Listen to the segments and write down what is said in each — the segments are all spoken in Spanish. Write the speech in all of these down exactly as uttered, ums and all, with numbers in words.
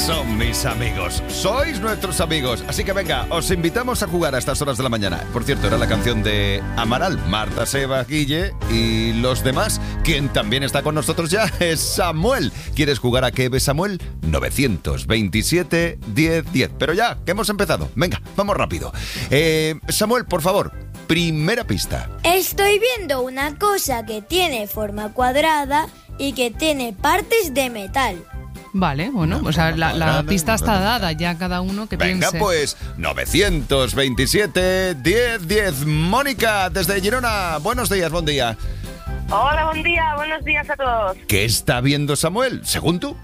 son mis amigos, sois nuestros amigos. Así que venga, os invitamos a jugar a estas horas de la mañana. Por cierto, era la canción de Amaral, Marta, Seba, Guille y los demás. Quien también está con nosotros ya es Samuel. ¿Quieres jugar a qué ves, Samuel? nueve veintisiete, diez, diez. Pero ya, que hemos empezado. Venga, vamos rápido. Eh, Samuel, por favor, primera pista. Estoy viendo una cosa que tiene forma cuadrada y que tiene partes de metal. Vale, bueno, o sea, la, la pista está dada, ya cada uno que Venga, piense. pues, nueve veintisiete, diez, diez. Mónica, desde Girona. Buenos días, buen día. Hola, buen día, buenos días a todos. ¿Qué está viendo Samuel, según tú?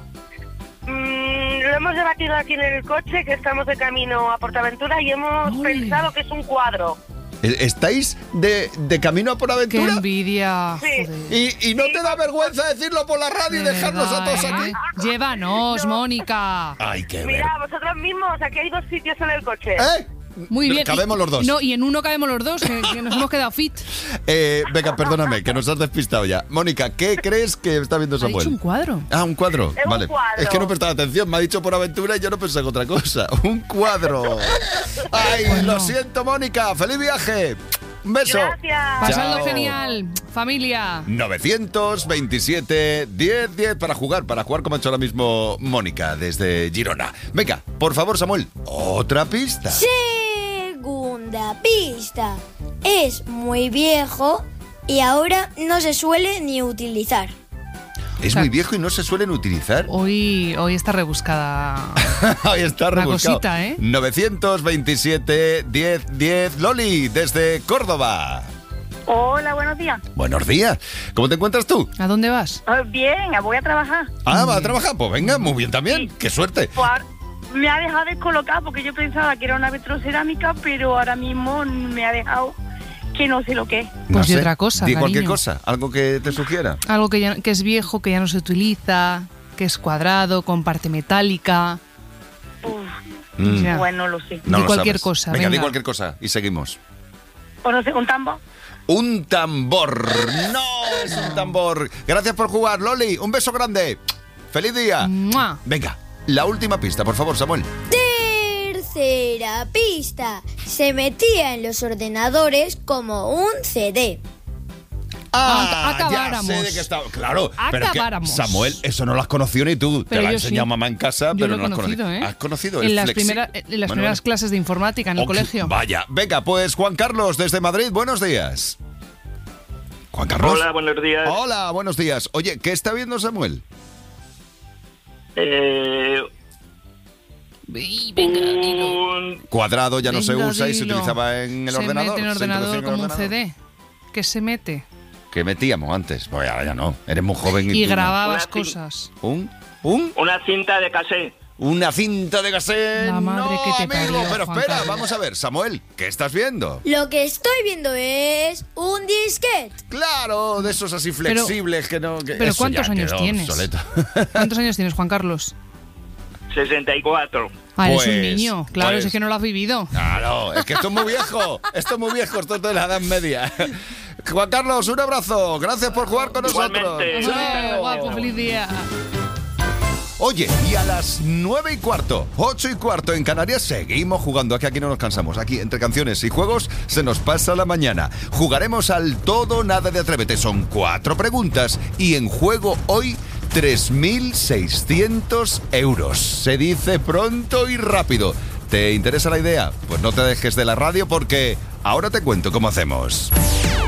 Mm, lo hemos debatido aquí en el coche, que estamos de camino a Portaventura y hemos Uy. pensado que es un cuadro. ¿Estáis de, de camino a por ¡Qué aventura? envidia! Sí. Joder. ¿Y, ¿Y no te da vergüenza decirlo por la radio y De dejarnos a todos verdad, aquí? ¿eh? Llévanos, Mónica. Ay, qué ver. Mira, vosotros mismos, aquí hay dos sitios en el coche. ¿Eh? Muy bien. Cabemos Y- los dos. No, y en uno cabemos los dos, que, que nos hemos quedado fit. Eh, venga, perdóname, que nos has despistado ya. Mónica, ¿qué crees que está viendo Ha dicho Samuel? un cuadro. Ah, un cuadro. Es un Vale. cuadro. Es que no he prestado atención, me ha dicho por aventura y yo no pensé en otra cosa. Un cuadro. Ay, Bueno. lo siento, Mónica. ¡Feliz viaje! Un beso. Gracias. Pasadlo Chao. genial, familia. nueve veintisiete, diez, diez para jugar, para jugar como ha hecho ahora mismo Mónica desde Girona. Venga, por favor, Samuel, otra pista. Segunda pista. Es muy viejo y ahora no se suele ni utilizar. Es muy viejo y no se suelen utilizar. Hoy, hoy está rebuscada. Ahí está Una rebuscado. cosita, ¿eh? nueve veintisiete, diez, diez. Loli, desde Córdoba. Hola, buenos días. Buenos días. ¿Cómo te encuentras tú? ¿A dónde vas? Ah, bien, voy a trabajar. Ah, va a trabajar. Pues venga, muy bien también. Sí. Qué suerte. Pues ahora- me ha dejado descolocada porque yo pensaba que era una vitrocerámica, pero ahora mismo me ha dejado que no sé lo que es. Pues de otra cosa, Di cualquier cariño. cosa, algo que te sugiera. Algo que, ya, que es viejo, que ya no se utiliza, que es cuadrado, con parte metálica. Uf, Mm. Ya. bueno, no lo sé. No Di lo cualquier sabes. cosa, Venga, di venga. cualquier cosa y seguimos. O no sé, un tambo. Un tambor. No, es un tambor. Gracias por jugar, Loli. Un beso grande. Feliz día. ¡Mua! Venga, la última pista, por favor, Samuel. Tercera pista. Se metía en los ordenadores como un C D. Ah, ya acabáramos. sé de qué estaba. Claro, pero es que, Acabáramos. Samuel, eso no lo has conocido ni tú. Pero Te lo ha yo enseñado sí. mamá en casa, Yo pero lo no he lo has conocido, conocido. ¿eh? ¿Has conocido el en las, flexi- primera- en las Bueno, primeras bueno. clases de informática en el Ok, colegio. Vaya, venga, pues Juan Carlos desde Madrid, buenos días. Juan Carlos. Hola, buenos días. Hola, buenos días. Oye, ¿qué está viendo Samuel? Eh, un, Cuadrado ya no se Venga, usa y se dilo. utilizaba en el se ordenador. mete en el se ordenador introducía en el como un ordenador. C D. ¿Qué se mete? Que metíamos antes. Pues ahora ya no. Eres muy joven. Y tú no. grababas Una cosas. ¿Un? ¿Un? una cinta de cassette. Una cinta de cassette. La madre no, que te amigo, parió, pero Juan espera, Carlos. vamos a ver. Samuel, ¿qué estás viendo? Lo que estoy viendo es un disquete. Claro, de esos así flexibles que no... que pero eso ¿cuántos ya años quedó tienes? obsoleto. ¿Cuántos años tienes, Juan Carlos? sesenta y cuatro. Ah, eres Pues, un niño. Claro, pues. es que no lo has vivido. Claro, es que esto es muy viejo. Esto es muy viejo, esto es de la Edad Media. Juan Carlos, un abrazo. Gracias por jugar con nosotros. Igualmente. Chao. Hombre, guapo, feliz día. Oye, y a las nueve y cuarto, ocho y cuarto en Canarias seguimos jugando. Aquí, aquí no nos cansamos. Aquí, entre canciones y juegos, se nos pasa la mañana. Jugaremos al todo nada de Atrévete. Son cuatro preguntas y en juego hoy tres mil seiscientos euros. Se dice pronto y rápido. ¿Te interesa la idea? Pues no te dejes de la radio porque ahora te cuento cómo hacemos.